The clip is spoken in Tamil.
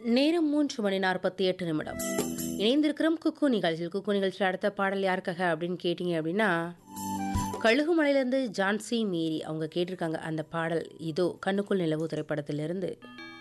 நேரம் 3:48 இணைந்திருக்கிறோம் குக்கு நிகழ்ச்சியில். குக்கு நிகழ்ச்சியில் அடுத்த பாடல் யாருக்காக அப்படின்னு கேட்டிங்க அப்படின்னா, கழுகுமலையிலேருந்து ஜான்சி மேரி அவங்க கேட்டிருக்காங்க அந்த பாடல். இதோ கண்ணுக்குள் நிலவு திரைப்படத்திலிருந்து.